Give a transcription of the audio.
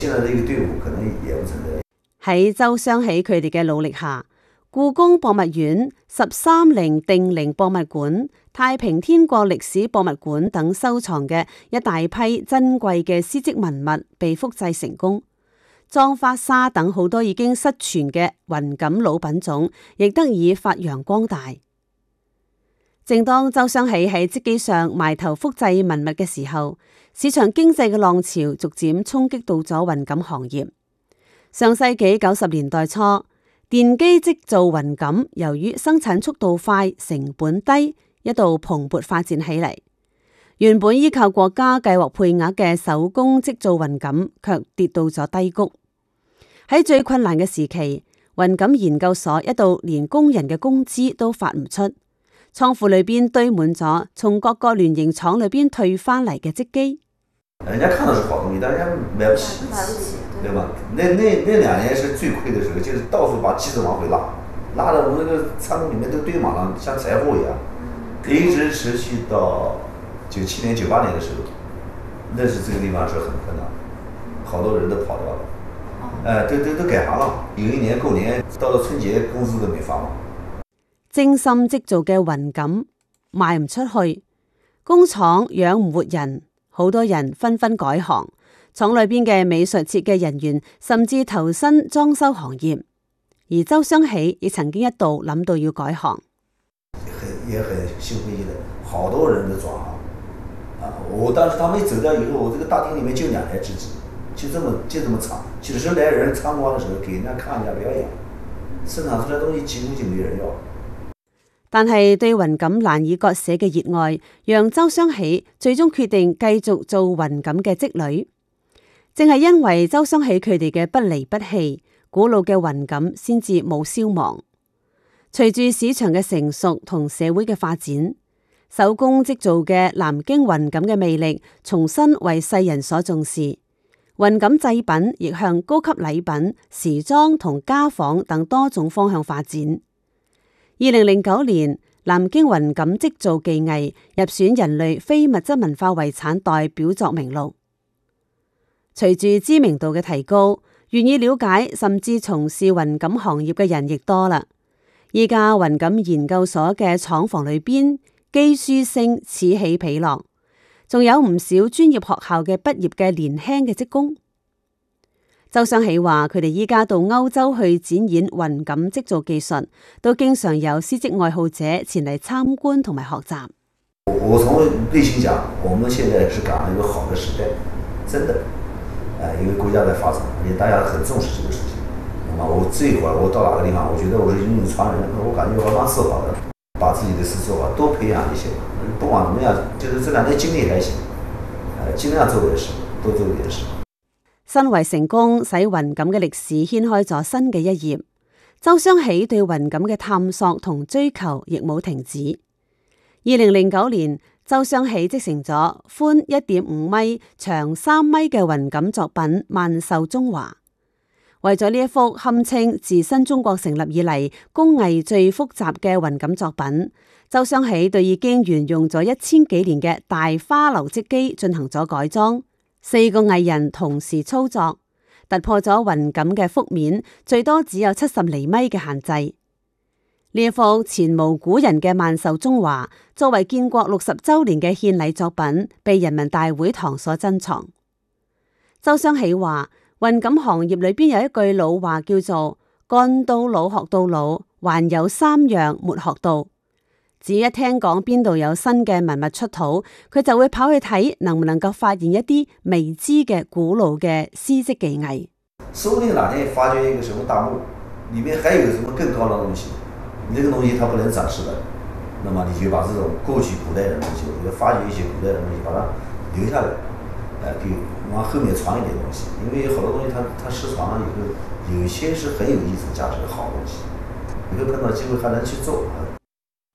現在呢個隊伍可能也不存在。 喺周雙喜佢哋嘅努力下，故宮博物院、13陵定陵博物館、太平天國歷史博物館等收藏嘅一大批珍貴嘅絲織文物被複製成功。牂髮紗等好多已經失傳嘅雲錦老品種，亦得以發揚光大。正當周雙喜喺織機上埋頭複製文物嘅時候，市場經濟嘅浪潮逐漸衝擊到咗雲錦行業。上世紀90年代初，電機織造雲錦由於生產速度快、成本低，一度蓬勃發展起嚟。原本依靠國家計劃配額嘅手工織造雲錦，卻跌到咗低谷。喺最困難嘅時期，雲錦研究所一度連工人嘅工資都發唔出，倉庫裏邊堆滿咗從各個聯營廠裏邊退翻嚟嘅織機。 人家看到是好東西，但人家買不起，對吧？那2年是最虧的時候，就是到處把機子往回拉的我們那個倉庫裏面都堆滿了，像財貨一樣，一直持續到97年、98年的時候，那是這個地方是很困難，好多人都跑掉了，都改行了，有一年過年到了春節工資都沒發嘛。 精心織造嘅雲錦賣唔出去，工廠養唔活人。好多人紛紛改行，廠裏邊嘅美術設計人員甚至投身裝修行業。而周雙喜亦曾經一度諗到要改行， 也很心灰意冷，好多人都轉行。我當時他們走掉以後，我這個大廳裏面就2台織機，就這麼長，90來人參觀的時候，給人家看一下表演，生產出來的東西幾乎就沒人要。 但係對雲錦難以割捨嘅熱愛，讓周雙喜最終決定繼續做雲錦嘅織女。正係因為周雙喜佢哋嘅不離不棄，古老嘅雲錦先至冇消亡。隨住市場嘅成熟同社會嘅發展，手工織造嘅南京雲錦嘅魅力重新為世人所重視。雲錦製品亦向高級禮品、時裝同家紡等多種方向發展。2009年，南京雲錦織造技藝入選人類非物質文化遺產代表作名錄。隨住知名度嘅提高，願意了解甚至從事雲錦行業嘅人亦多啦。依家雲錦研究所嘅廠房裏邊，機書聲此起彼落，仲有唔少專業學校嘅畢業嘅年輕嘅職工。周雙喜話：佢哋依家到歐洲去展演雲錦織造技術，都經常有絲織愛好者前嚟參觀同埋學習。 我從內心講，我們現在是趕上一個好的時代，真的，因為國家在發展，而且大家很重視這個事情。那麼我這會兒我到哪個地方，我覺得我是英勇傳人，我感覺我蠻自豪的，把自己的事做好，多培養一些，不管怎麼樣，就是這2年經歷還行，盡量做點事，多做點事。 身為成功，使雲錦嘅歷史掀開咗新嘅一頁。周雙喜對雲錦嘅探索同追求亦冇停止。2009年，周雙喜織成咗寬1.5米、長3米嘅雲錦作品《萬壽中華》。為咗呢一幅堪稱自新中國成立以嚟工藝最複雜嘅雲錦作品，周雙喜對已經沿用咗1000幾年嘅大花流織機進行咗改裝。4個藝人同時操作，突破咗雲錦嘅幅面最多只有70厘米嘅限制。呢一幅前無古人嘅萬壽中華，作為建國60週年嘅獻禮作品，被人民大會堂所珍藏。周雙喜話：雲錦行業裏邊有一句老話叫做幹到老學到老，還有3樣沒學到。只一聽講邊度有新嘅文物出土，佢就會跑去睇，能唔能夠發現一啲未知嘅古老嘅絲織技藝。 說不定哪天發掘一個什麼大墓，裏面還有什麼更高的東西，那個東西它不能展示的，那麼你就把這種過去古代的東西，我就發掘一些古代的東西，把它留下來，給往後面傳一點東西，因為有好多東西它失傳了以後，有些是很有藝術價值的好東西，以後碰到機會還能去做。